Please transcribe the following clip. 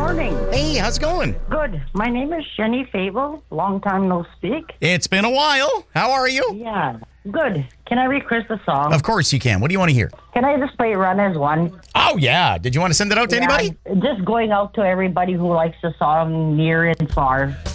morning. Hey, how's it going? Good. My name is Jenny Fable. Long time no speak. It's been a while. How are you? Yeah. Good. Can I request a song? Of course you can. What do you want to hear? Can I just play Run as One? Oh, yeah. Did you want to send it out to anybody? Just going out to everybody who likes the song Near and Far.